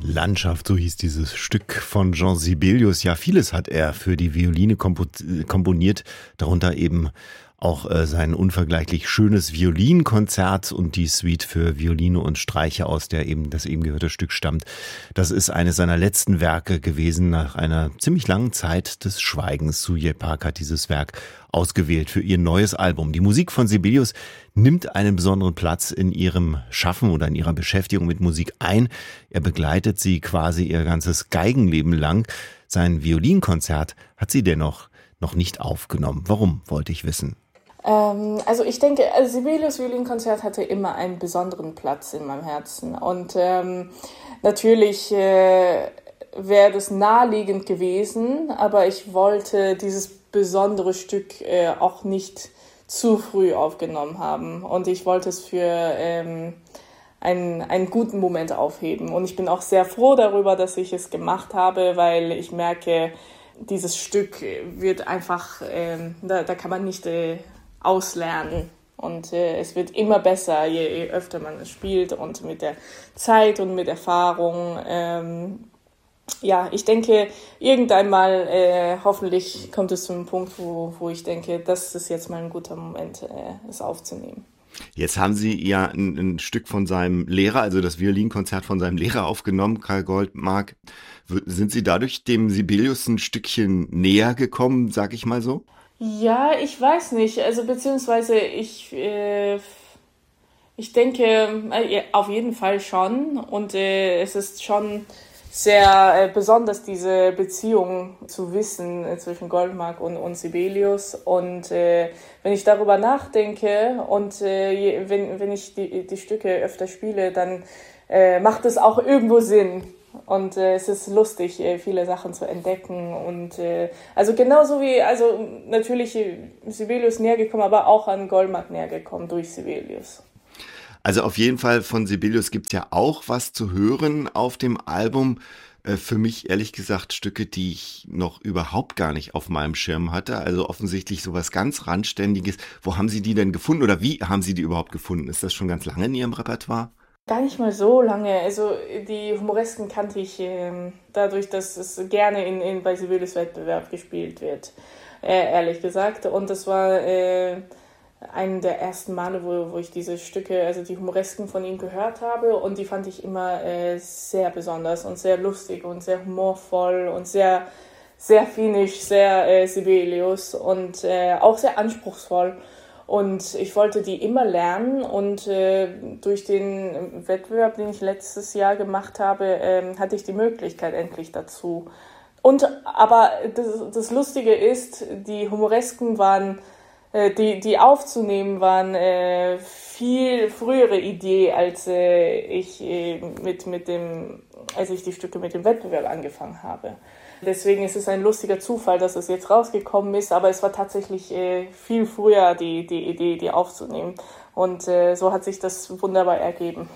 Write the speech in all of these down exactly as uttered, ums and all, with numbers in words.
Landschaft, so hieß dieses Stück von Jean Sibelius. Ja, vieles hat er für die Violine kompo- komponiert, darunter eben auch äh, sein unvergleichlich schönes Violinkonzert und die Suite für Violine und Streicher, aus der eben das eben gehörte Stück stammt. Das ist eines seiner letzten Werke gewesen. Nach einer ziemlich langen Zeit des Schweigens, Suje Park hat dieses Werk ausgewählt für ihr neues Album. Die Musik von Sibelius nimmt einen besonderen Platz in ihrem Schaffen oder in ihrer Beschäftigung mit Musik ein. Er begleitet sie quasi ihr ganzes Geigenleben lang. Sein Violinkonzert hat sie dennoch noch nicht aufgenommen. Warum, wollte ich wissen. Ähm, also ich denke, also Sibelius Violinkonzert hatte immer einen besonderen Platz in meinem Herzen. Und ähm, natürlich äh, wäre das naheliegend gewesen, aber ich wollte dieses besondere Stück äh, auch nicht zu früh aufgenommen haben. Und ich wollte es für ähm, einen, einen guten Moment aufheben. Und ich bin auch sehr froh darüber, dass ich es gemacht habe, weil ich merke, dieses Stück wird einfach, äh, da, da kann man nicht äh, auslernen. Und äh, es wird immer besser, je, je öfter man es spielt und mit der Zeit und mit Erfahrung. Ähm, ja, ich denke, irgendwann mal, äh, hoffentlich kommt es zu einem Punkt, wo, wo ich denke, das ist jetzt mal ein guter Moment, äh, es aufzunehmen. Jetzt haben Sie ja ein, ein Stück von seinem Lehrer, also das Violinkonzert von seinem Lehrer aufgenommen, Karl Goldmark. Sind Sie dadurch dem Sibelius ein Stückchen näher gekommen, sag ich mal so? Ja, ich weiß nicht. Also beziehungsweise ich, äh, ich denke äh, auf jeden Fall schon. Und äh, es ist schon sehr äh, besonders, diese Beziehung zu wissen äh, zwischen Goldmark und, und Sibelius. Und äh, wenn ich darüber nachdenke und äh, je, wenn, wenn ich die, die Stücke öfter spiele, dann äh, macht es auch irgendwo Sinn. Und äh, es ist lustig, äh, viele Sachen zu entdecken. Und äh, also genauso wie, also natürlich äh, Sibelius näher gekommen, aber auch an Goldmark näher gekommen durch Sibelius. Also auf jeden Fall von Sibelius gibt's ja auch was zu hören auf dem Album. Äh, für mich ehrlich gesagt Stücke, die ich noch überhaupt gar nicht auf meinem Schirm hatte. Also offensichtlich sowas ganz Randständiges. Wo haben Sie die denn gefunden oder wie haben Sie die überhaupt gefunden? Ist das schon ganz lange in Ihrem Repertoire? Gar nicht mal so lange. Also die Humoresken kannte ich ähm, dadurch, dass es gerne in, in bei Sibelius Wettbewerb gespielt wird, äh, ehrlich gesagt. Und das war äh, einen der ersten Male, wo, wo ich diese Stücke, also die Humoresken von ihm gehört habe. Und die fand ich immer äh, sehr besonders und sehr lustig und sehr humorvoll und sehr, sehr finnisch, sehr äh, Sibelius und äh, auch sehr anspruchsvoll. Und ich wollte die immer lernen und äh, durch den Wettbewerb, den ich letztes Jahr gemacht habe, äh, hatte ich die Möglichkeit endlich dazu. Und aber das, das Lustige ist, die Humoresken waren, äh, die, die aufzunehmen, waren äh, viel frühere Idee, als äh, ich äh, mit, mit dem, als ich die Stücke mit dem Wettbewerb angefangen habe. Deswegen ist es ein lustiger Zufall, dass es jetzt rausgekommen ist, aber es war tatsächlich äh, viel früher die, die Idee, die aufzunehmen. Und äh, so hat sich das wunderbar ergeben.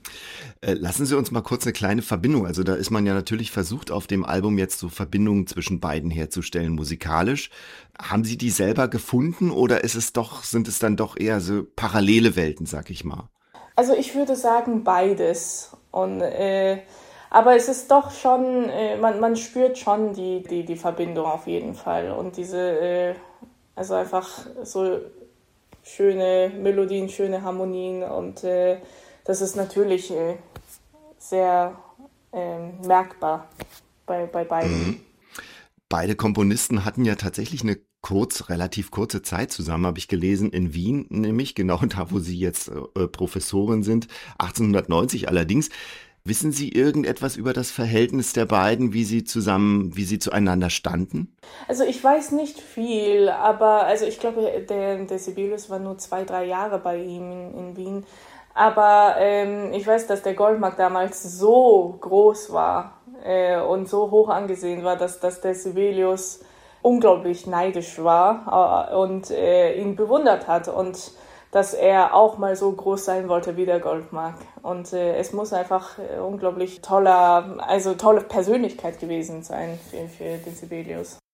Äh, lassen Sie uns mal kurz eine kleine Verbindung, also da ist man ja natürlich versucht, auf dem Album jetzt so Verbindungen zwischen beiden herzustellen, musikalisch. Haben Sie die selber gefunden oder ist es doch, sind es dann doch eher so parallele Welten, sag ich mal? Also ich würde sagen beides. Und äh, Aber es ist doch schon, äh, man, man spürt schon die, die, die Verbindung auf jeden Fall. Und diese, äh, also einfach so schöne Melodien, schöne Harmonien. Und äh, das ist natürlich äh, sehr äh, merkbar bei, bei beiden. Mhm. Beide Komponisten hatten ja tatsächlich eine kurz, relativ kurze Zeit zusammen, habe ich gelesen, in Wien, nämlich genau da, wo Sie jetzt äh, Professorin sind, achtzehnhundertneunzig allerdings. Wissen Sie irgendetwas über das Verhältnis der beiden, wie sie zusammen, wie sie zueinander standen? Also ich weiß nicht viel, aber also ich glaube, der, der Sibelius war nur zwei, drei Jahre bei ihm in, in Wien. Aber ähm, ich weiß, dass der Goldmark damals so groß war äh, und so hoch angesehen war, dass, dass der Sibelius unglaublich neidisch war äh, und äh, ihn bewundert hat und dass er auch mal so groß sein wollte wie der Goldmark. Und äh, es muss einfach äh, unglaublich toller, also tolle Persönlichkeit gewesen sein für, für den Sibelius.